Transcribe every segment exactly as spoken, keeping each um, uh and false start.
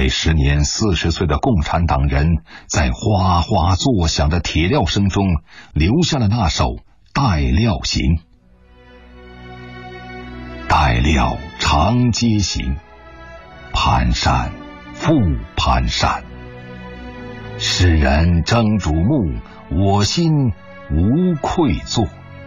为时年四十岁的共产党人，在哗哗作响的铁镣声中，留下了那首《待料行》。待料长街行，攀山复攀山。世人争瞩目，我心无愧作。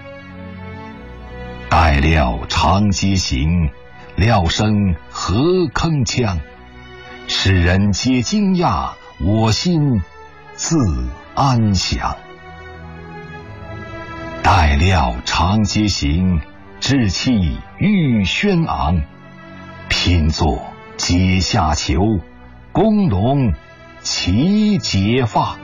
待料长街行，料声何铿锵。世人皆惊讶，我心自安详。待料长街行，志气欲轩昂。拼作阶下囚，工农齐解放。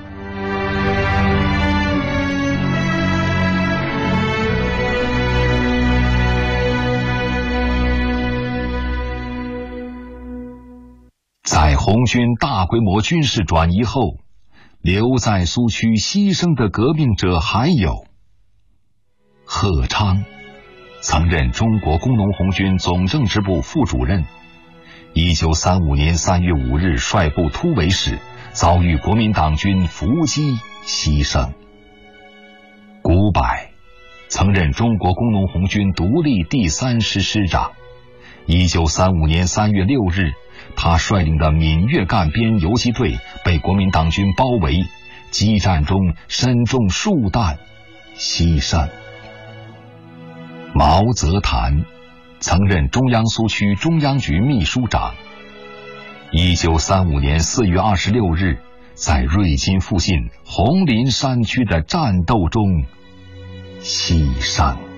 在红军大规模军事转移后，留在苏区牺牲的革命者还有贺昌，曾任中国工农红军总政治部副主任，一九三五年三月五日率部突围时遭遇国民党军伏击牺牲。古柏曾任中国工农红军独立第三师师长，一九三五年三月六日，他率领的闽粤赣边游击队被国民党军包围，激战中身中数弹牺牲。毛泽谈曾任中央苏区中央局秘书长，一九三五年四月二十六日，在瑞金附近红林山区的战斗中牺牲。